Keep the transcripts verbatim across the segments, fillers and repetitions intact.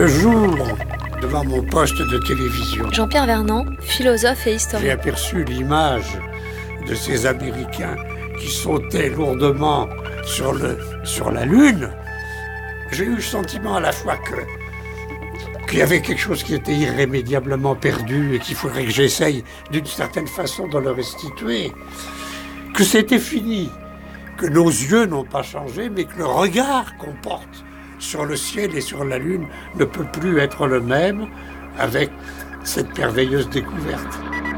Le jour, devant mon poste de télévision, Jean-Pierre Vernant, philosophe et j'ai historien. aperçu l'image de ces Américains qui sautaient lourdement sur, le, sur la Lune. J'ai eu le sentiment à la fois que qu'il y avait quelque chose qui était irrémédiablement perdu et qu'il faudrait que j'essaye d'une certaine façon de le restituer, que c'était fini, que nos yeux n'ont pas changé, mais que le regard qu'on porte sur le ciel et sur la Lune ne peut plus être le même avec cette merveilleuse découverte.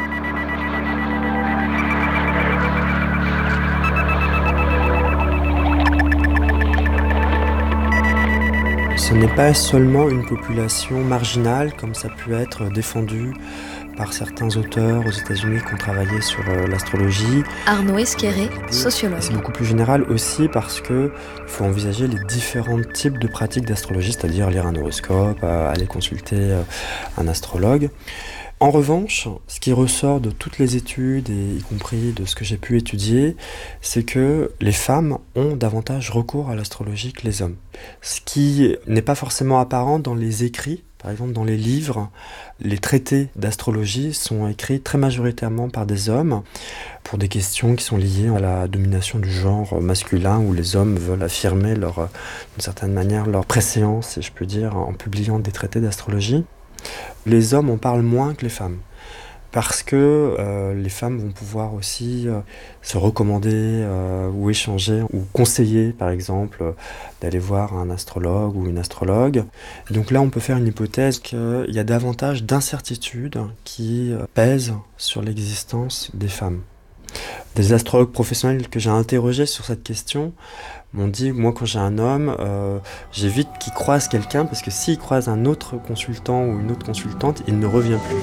Ce n'est pas seulement une population marginale, comme ça peut être défendu par certains auteurs aux États-Unis qui ont travaillé sur euh, l'astrologie. Arnaud Esqueré, sociologue. C'est beaucoup plus général aussi parce qu'il faut envisager les différents types de pratiques d'astrologie, c'est-à-dire lire un horoscope, euh, aller consulter euh, un astrologue. En revanche, ce qui ressort de toutes les études, et y compris de ce que j'ai pu étudier, c'est que les femmes ont davantage recours à l'astrologie que les hommes. Ce qui n'est pas forcément apparent dans les écrits. Par exemple, dans les livres, les traités d'astrologie sont écrits très majoritairement par des hommes pour des questions qui sont liées à la domination du genre masculin, où les hommes veulent affirmer leur, d'une certaine manière leur préséance, si je peux dire, en publiant des traités d'astrologie. Les hommes en parlent moins que les femmes, parce que euh, les femmes vont pouvoir aussi euh, se recommander euh, ou échanger ou conseiller, par exemple, euh, d'aller voir un astrologue ou une astrologue. Donc là, on peut faire une hypothèse qu'il y a davantage d'incertitudes qui euh, pèsent sur l'existence des femmes. Des astrologues professionnels que j'ai interrogés sur cette question m'ont dit, moi quand j'ai un homme, euh, j'évite qu'il croise quelqu'un, parce que s'il croise un autre consultant ou une autre consultante, il ne revient plus.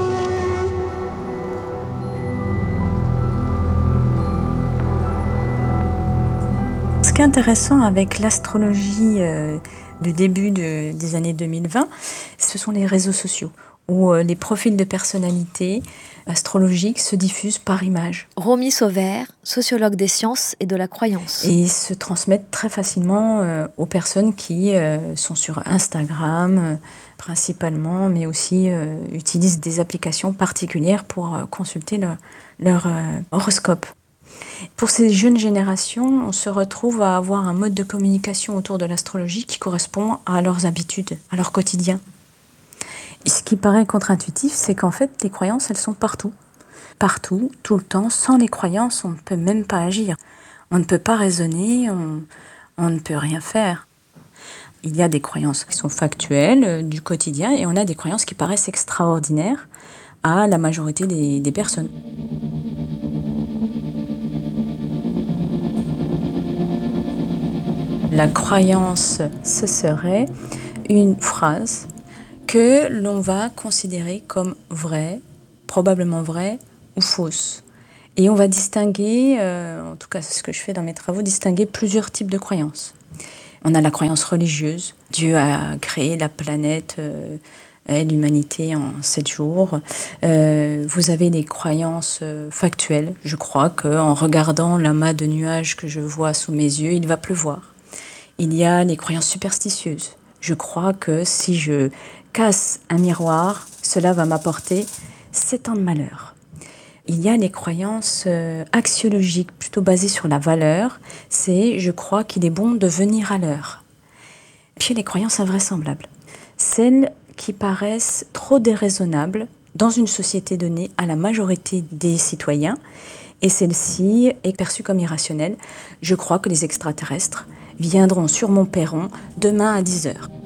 Ce qui est intéressant avec l'astrologie euh, du début de, des années deux mille vingt, ce sont les réseaux sociaux, où euh, les profils de personnalité astrologiques se diffusent par image. Romy Sauvert, sociologue des sciences et de la croyance. Et se transmettent très facilement euh, aux personnes qui euh, sont sur Instagram euh, principalement, mais aussi euh, utilisent des applications particulières pour euh, consulter leur, leur euh, horoscope. Pour ces jeunes générations, on se retrouve à avoir un mode de communication autour de l'astrologie qui correspond à leurs habitudes, à leur quotidien. Et ce qui paraît contre-intuitif, c'est qu'en fait, les croyances, elles sont partout. Partout, tout le temps. Sans les croyances, on ne peut même pas agir. On ne peut pas raisonner, on, on ne peut rien faire. Il y a des croyances qui sont factuelles, euh, du quotidien, et on a des croyances qui paraissent extraordinaires à la majorité des, des personnes. La croyance, ce serait une phrase que l'on va considérer comme vraie, probablement vraie ou fausse. Et on va distinguer, euh, en tout cas c'est ce que je fais dans mes travaux, distinguer plusieurs types de croyances. On a la croyance religieuse. Dieu a créé la planète euh, et l'humanité en sept jours. Euh, vous avez les croyances euh, factuelles. Je crois qu'en regardant l'amas de nuages que je vois sous mes yeux, il va pleuvoir. Il y a les croyances superstitieuses. Je crois que si je casse un miroir, cela va m'apporter sept ans de malheur. Il y a les croyances euh, axiologiques, plutôt basées sur la valeur. C'est « je crois qu'il est bon de venir à l'heure ». Puis les croyances invraisemblables. Celles qui paraissent trop déraisonnables dans une société donnée à la majorité des citoyens. Et celle-ci est perçue comme irrationnelle. Je crois que les extraterrestres viendront sur mon perron demain à dix heures.